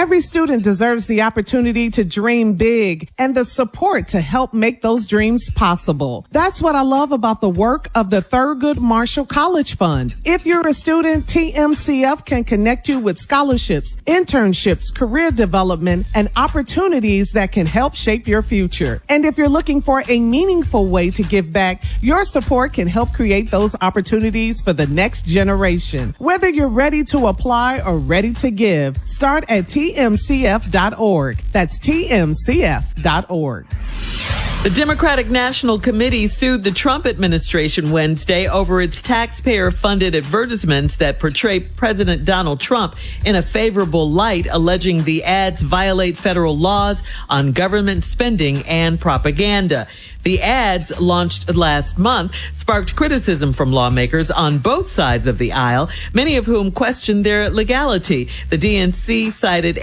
Every student deserves the opportunity to dream big and the support to help make those dreams possible. That's what I love about the work of the Thurgood Marshall College Fund. If you're a student, TMCF can connect you with scholarships, internships, career development, and opportunities that can help shape your future. And if you're looking for a meaningful way to give back, your support can help create those opportunities for the next generation. Whether you're ready to apply or ready to give, start at tmcf.org. That's tmcf.org. The Democratic National Committee sued the Trump administration Wednesday over its taxpayer-funded advertisements that portray President Donald Trump in a favorable light, alleging the ads violate federal laws on government spending and propaganda. The ads, launched last month, sparked criticism from lawmakers on both sides of the aisle, many of whom questioned their legality. The DNC cited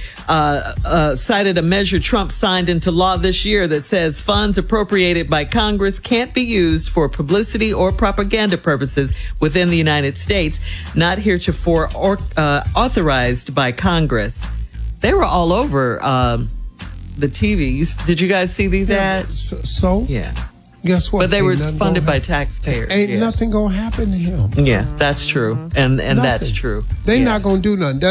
a measure Trump signed into law this year that says funds appropriated by Congress can't be used for publicity or propaganda purposes within the United States, not heretofore authorized by Congress. They were all over the TV. Did you guys see these ads? So? Yeah. Guess what? But they were funded by taxpayers. Ain't nothing gonna happen to him. Yeah, that's true. And that's true. They're not gonna do nothing.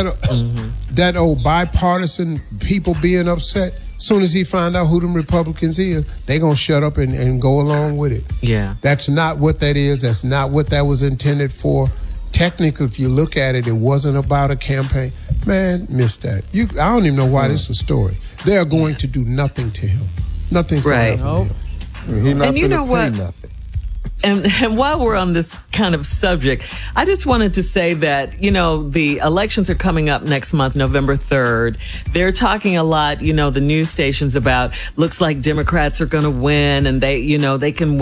That old bipartisan people being upset, soon as he find out who them Republicans is, they gonna shut up and go along with it. Yeah. That's not what that is. That's not what that was intended for. Technically, if you look at it, it wasn't about a campaign. Man, miss that. I don't even know why this is a story. They are going to do nothing to him. Nothing's going to happen to him. He's not and you know what? Nothing. And while we're on this kind of subject, I just wanted to say that, you know, the elections are coming up next month, November 3rd. They're talking a lot, you know, the news stations about looks like Democrats are going to win and they can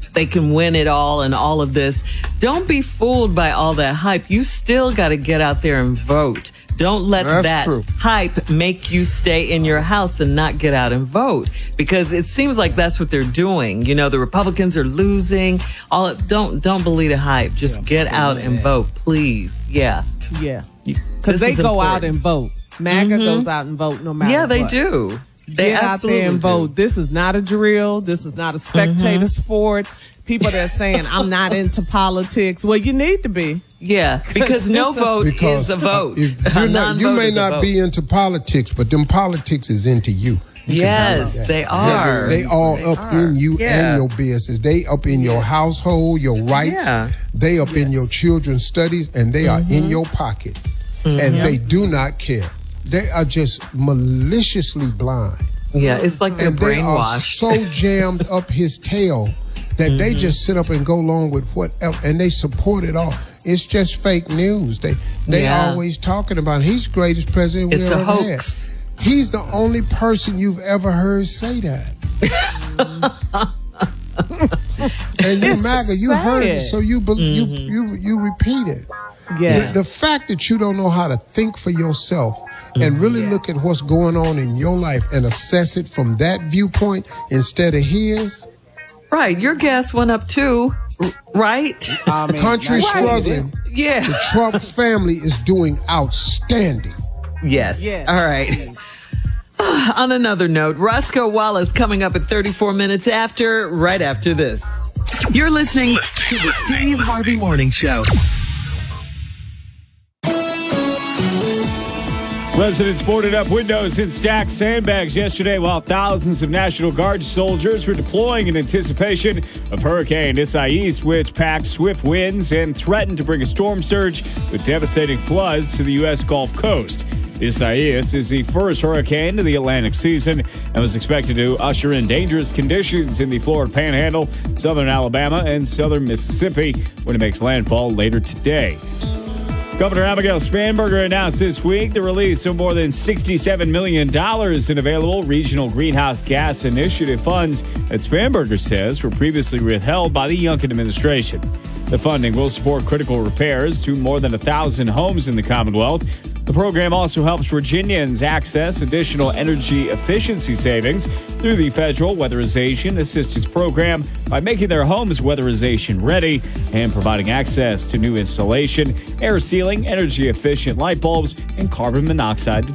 win it all and all of this. Don't be fooled by all that hype. You still got to get out there and vote. Don't let that hype make you stay in your house and not get out and vote, because it seems like that's what they're doing. You know, the Republicans are losing. Don't believe the hype. Just get out and vote, please. Yeah. Yeah. Because they go out and vote. MAGA goes out and vote no matter what. Yeah, they do. They get out there and vote. This is not a drill. This is not a spectator sport. People that are saying, I'm not into politics. Well, you need to be. Yeah, because no vote is a vote. You may not be into politics, but them politics is into you. Yes, they are. They all up in you and your business. They up in your household, your rights. Yeah. They up in your children's studies, and they are in your pocket. And they do not care. They are just maliciously blind. Yeah, it's like they're brainwashed. They are so jammed up his tail that they just sit up and go along with whatever, and they support it all. It's just fake news. They always talking about he's the greatest president we ever had. He's the only person you've ever heard say that. And you MAGA, you heard it, so you repeat it. Yeah. The fact that you don't know how to think for yourself and really look at what's going on in your life and assess it from that viewpoint instead of his. Right, your gas went up too, right? Country struggling. Yeah. The Trump family is doing outstanding. Yes. All right. On another note, Roscoe Wallace coming up at 34 minutes after, right after this. You're listening to the Steve Harvey Morning Show. Residents boarded up windows and stacked sandbags yesterday while thousands of National Guard soldiers were deploying in anticipation of Hurricane Isaias, which packed swift winds and threatened to bring a storm surge with devastating floods to the U.S. Gulf Coast. Isaias is the first hurricane of the Atlantic season and was expected to usher in dangerous conditions in the Florida Panhandle, southern Alabama, and southern Mississippi when it makes landfall later today. Governor Abigail Spanberger announced this week the release of more than $67 million in available regional greenhouse gas initiative funds that Spanberger says were previously withheld by the Youngkin administration. The funding will support critical repairs to more than 1,000 homes in the Commonwealth. The program also helps Virginians access additional energy efficiency savings through the Federal Weatherization Assistance Program by making their homes weatherization ready and providing access to new installation, air sealing, energy efficient light bulbs, and carbon monoxide